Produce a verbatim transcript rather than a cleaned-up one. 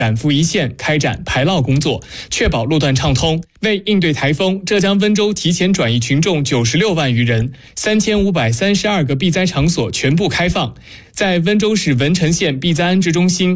赶赴一线开展排涝工作，确保路段畅通。为应对台风，浙江温州提前转移群众九十六万余人，三千五百三十二个避灾场所全部开放。在温州市文成县避灾安置中心，